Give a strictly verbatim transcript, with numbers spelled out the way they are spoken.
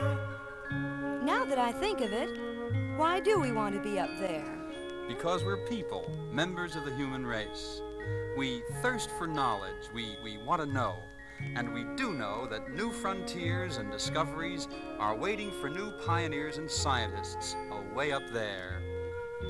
Now that I think of it, why do we want to be up there? Because we're people, members of the human race. We thirst for knowledge, we, we want to know. And we do know that new frontiers and discoveries are waiting for new pioneers and scientists away up there.